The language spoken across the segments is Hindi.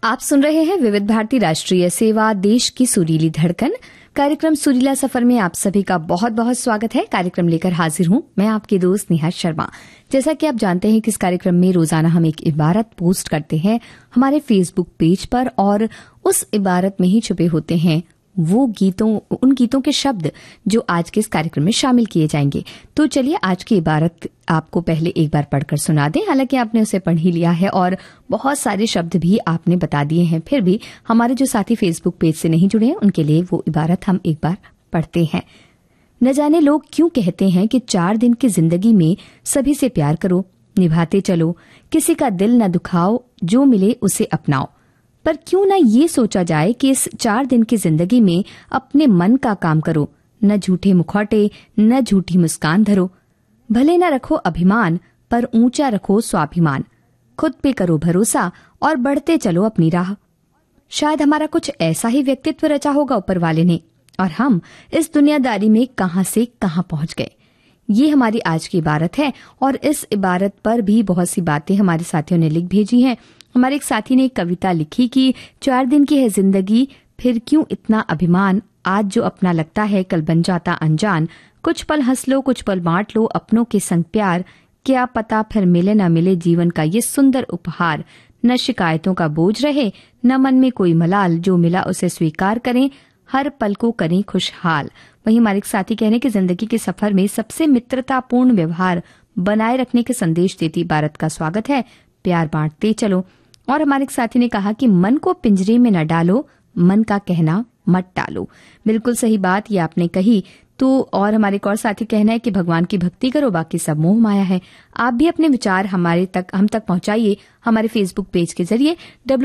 आप सुन रहे हैं विविध भारती राष्ट्रीय सेवा, देश की सुरीली धड़कन। कार्यक्रम सुरीला सफर में आप सभी का बहुत बहुत स्वागत है। कार्यक्रम लेकर हाजिर हूं मैं, आपकी दोस्त नेहा शर्मा। जैसा कि आप जानते हैं कि इस कार्यक्रम में रोजाना हम एक इबारत पोस्ट करते हैं हमारे फेसबुक पेज पर, और उस इबारत में ही छुपे होते हैं वो उन गीतों के शब्द जो आज के इस कार्यक्रम में शामिल किए जाएंगे। तो चलिए आज की इबारत आपको पहले एक बार पढ़कर सुना दें। हालांकि आपने उसे पढ़ ही लिया है और बहुत सारे शब्द भी आपने बता दिए हैं, फिर भी हमारे जो साथी फेसबुक पेज से नहीं जुड़े हैं उनके लिए वो इबारत हम एक बार पढ़ते हैं। न जाने लोग क्यों कहते हैं कि 4 दिन की जिंदगी में सभी से प्यार करो, निभाते चलो, किसी का दिल न दुखाओ, जो मिले उसे अपनाओ। पर क्यों ना ये सोचा जाए कि इस 4 दिन की जिंदगी में अपने मन का काम करो, न झूठे मुखौटे न झूठी मुस्कान धरो। भले न रखो अभिमान, पर ऊंचा रखो स्वाभिमान। खुद पे करो भरोसा और बढ़ते चलो अपनी राह। शायद हमारा कुछ ऐसा ही व्यक्तित्व रचा होगा ऊपर वाले ने, और हम इस दुनियादारी में कहां से कहां पहुंच गए। ये हमारी आज की इबारत है, और इस इबारत पर भी बहुत सी बातें हमारे साथियों ने लिख भेजी हैं। हमारे एक साथी ने एक कविता लिखी कि 4 दिन की है जिंदगी, फिर क्यों इतना अभिमान। आज जो अपना लगता है कल बन जाता अनजान। कुछ पल हंस लो, कुछ पल बांट लो अपनों के संग प्यार। क्या पता फिर मिले न मिले जीवन का ये सुंदर उपहार। न शिकायतों का बोझ रहे, न मन में कोई मलाल। जो मिला उसे स्वीकार करें, हर पल को करें खुशहाल। वहीं हमारे एक साथी कह रहे हैं कि जिंदगी के सफर में सबसे मित्रतापूर्ण व्यवहार बनाए रखने के संदेश देती इबारत का स्वागत है। प्यार बांटते चलो। और हमारे एक साथी ने कहा कि मन को पिंजरे में न डालो, मन का कहना मत टालो। बिल्कुल सही बात ये आपने कही। तो और हमारे एक और साथी कहना है कि भगवान की भक्ति करो, बाकी सब मोह माया है। आप भी अपने विचार हम तक पहुंचाइए हमारे फेसबुक पेज के जरिए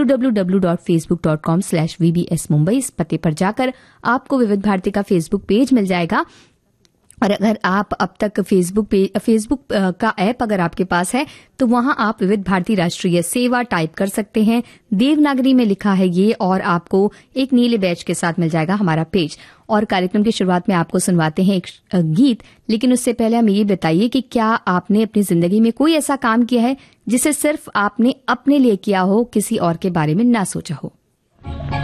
www.facebook.com/VBS मुंबई। इस पते पर जाकर आपको विविध भारती का फेसबुक पेज मिल जाएगा। और अगर आप अब तक फेसबुक का ऐप अगर आपके पास है तो वहां आप विविध भारती राष्ट्रीय सेवा टाइप कर सकते हैं। देवनागरी में लिखा है ये, और आपको एक नीले बैज के साथ मिल जाएगा हमारा पेज। और कार्यक्रम की शुरुआत में आपको सुनवाते हैं एक गीत, लेकिन उससे पहले हम ये बताइए कि क्या आपने अपनी जिंदगी में कोई ऐसा काम किया है जिसे सिर्फ आपने अपने लिए किया हो, किसी और के बारे में ना सोचा हो।